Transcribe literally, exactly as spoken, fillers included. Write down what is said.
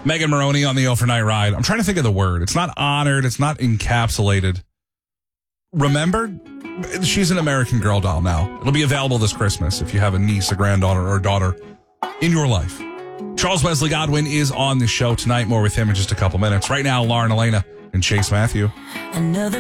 Megan Maroney on the overnight ride. I'm trying to think of the word. It's not honored. It's not encapsulated. Remembered? She's an American Girl doll now. It'll be available this Christmas if you have a niece, a granddaughter, or a daughter in your life. Charles Wesley Godwin is on the show tonight. More with him in just a couple minutes. Right now, Lauren Elena and Chase Matthew. Another